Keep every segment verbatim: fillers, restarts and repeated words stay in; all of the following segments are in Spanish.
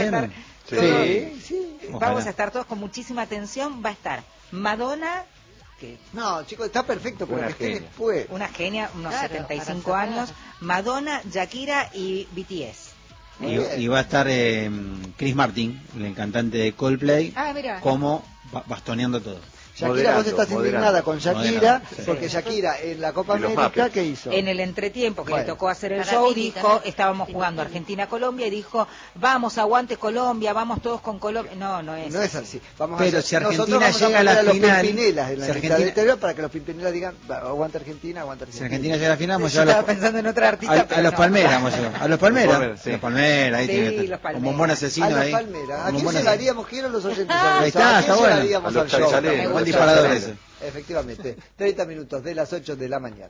estar Sí, todos, sí, sí. vamos a estar todos con muchísima atención. Va a estar Madonna, que no, chicos, está perfecto, pero Una que esté genia. después. una genia, unos Claro, setenta y cinco para años, Madonna, Shakira y B T S. Y, y va a estar eh, Chris Martin, el cantante de Coldplay, Ah, mira. como ba- bastoneando todo. Shakira, Moderando, vos estás moderando. indignada con Shakira, Moderando, sí. porque Shakira en la Copa Y los América, Muppets. ¿qué hizo? En el entretiempo que Bueno. le tocó hacer el Para show, Titi dijo, también. estábamos Titi jugando también. Argentina-Colombia y dijo, vamos, aguante Colombia, vamos todos con Colombia. No, no es No es así. Vamos Pero a si hacer- nosotros Argentina vamos llega a poner la los final, Pimpinelas en la si mitad Argentina- del interior para que los Pimpinelas digan, "Va, aguanta Argentina, aguanta Si Argentina". Argentina llega a la final, vamos a Yo llevar estaba a los, pensando en otra artista, a, a pero los no. Palmeras, vamos a llevar. A los Palmeras, Los Palmeras, sí. los Palmeras, ahí Sí, tiene que estar. los Palmeras. Como un buen A asesino los ahí. Palmeras. ¿A Como un quién buen llevaríamos? Quiero los oyentes. Ahí saber. está, ¿A quién está bueno. llevaríamos A los al show? charizaleros, Me Buen gusta. disparador ese. Efectivamente. treinta minutos de las ocho de la mañana.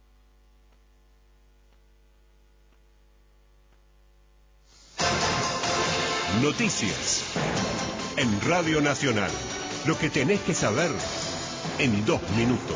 Noticias en Radio Nacional. Lo que tenés que saber en dos minutos.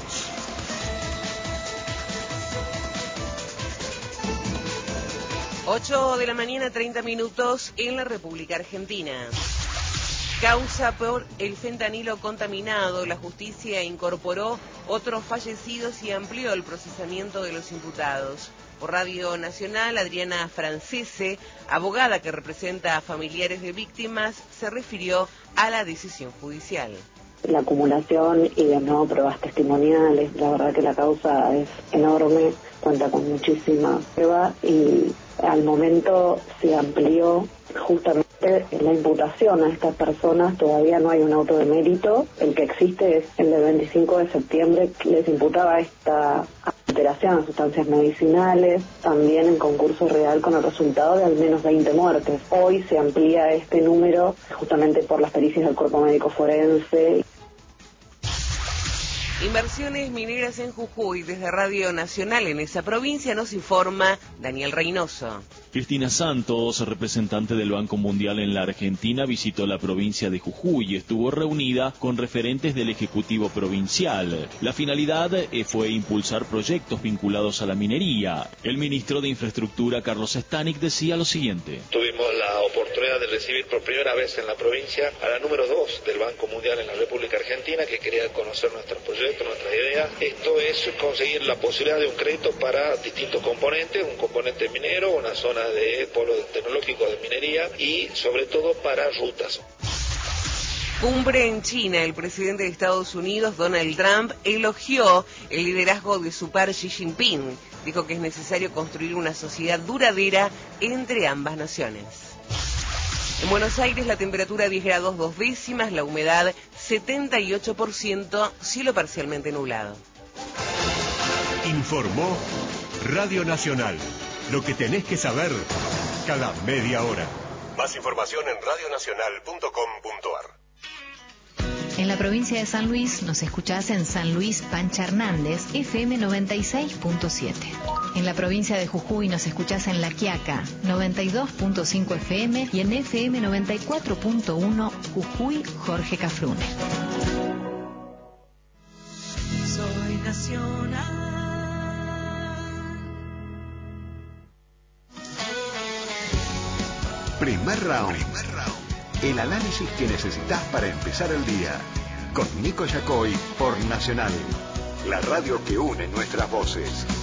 ocho de la mañana, treinta minutos en la República Argentina. Causa por el fentanilo contaminado. La justicia incorporó otros fallecidos y amplió el procesamiento de los imputados. Por Radio Nacional, Adriana Francese, abogada que representa a familiares de víctimas, se refirió a la decisión judicial. La acumulación y de nuevo pruebas testimoniales, la verdad que la causa es enorme, cuenta con muchísima prueba y al momento se amplió justamente la imputación a estas personas. Todavía no hay un auto de mérito, el que existe es el del veinticinco de septiembre, que les imputaba esta alteración a sustancias medicinales, también en concurso real con el resultado de al menos veinte muertes. Hoy se amplía este número justamente por las pericias del cuerpo médico forense. Inversiones mineras en Jujuy. Desde Radio Nacional en esa provincia nos informa Daniel Reynoso. Cristina Santos, representante del Banco Mundial en la Argentina, visitó la provincia de Jujuy y estuvo reunida con referentes del Ejecutivo Provincial. La finalidad eh, fue impulsar proyectos vinculados a la minería. El ministro de Infraestructura, Carlos Stanik, decía lo siguiente. Tuvimos la oportunidad de recibir por primera vez en la provincia a la número dos del Banco Mundial en la República Argentina, que quería conocer nuestros proyectos, nuestras ideas. Esto es conseguir la posibilidad de un crédito para distintos componentes, un componente minero, una zona de polo tecnológico de minería y sobre todo para rutas. Cumbre en China. El presidente de Estados Unidos, Donald Trump, elogió el liderazgo de su par Xi Jinping. Dijo que es necesario construir una sociedad duradera entre ambas naciones. En Buenos Aires la temperatura diez grados dos décimas, la humedad setenta y ocho por ciento, cielo parcialmente nublado. Informó Radio Nacional. Lo que tenés que saber cada media hora. Más información en radionacional punto com punto ar. En la provincia de San Luis nos escuchás en San Luis Pancha Hernández, F M noventa y seis punto siete. En la provincia de Jujuy nos escuchás en La Quiaca, noventa y dos punto cinco F M y en F M noventa y cuatro punto uno Jujuy, Jorge Cafrune. Soy nacional. Primer round. Primer round. El análisis que necesitas para empezar el día. Con Nico Yacoy por Nacional. La radio que une nuestras voces.